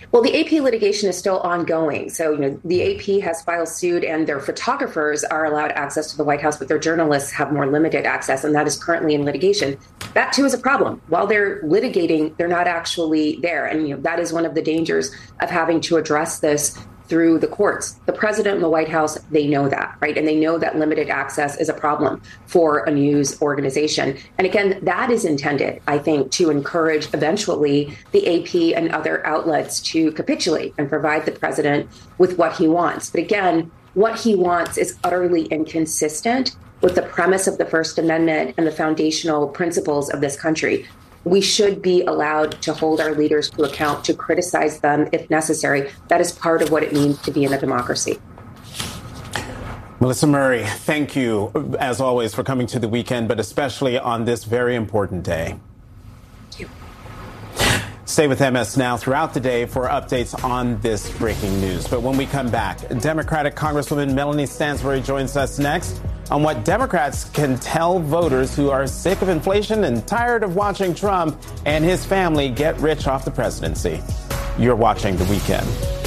Well, the AP litigation is still ongoing. So, the AP has filed suit and their photographers are allowed access to the White House, but their journalists have more limited access, and that is currently in litigation. That, too, is a problem. While they're litigating, they're not actually there. And, that is one of the dangers of having to address this through the courts. The president and the White House, they know that, right? And they know that limited access is a problem for a news organization. And again, that is intended, I think, to encourage eventually the AP and other outlets to capitulate and provide the president with what he wants. But again, what he wants is utterly inconsistent with the premise of the First Amendment and the foundational principles of this country. We should be allowed to hold our leaders to account, to criticize them if necessary. That is part of what it means to be in a democracy. Melissa Murray, thank you, as always, for coming to The Weekend, but especially on this very important day. Thank you. Stay with MS Now throughout the day for updates on this breaking news. But when we come back, Democratic Congresswoman Melanie Stansbury joins us next on what Democrats can tell voters who are sick of inflation and tired of watching Trump and his family get rich off the presidency. You're watching The Weekend.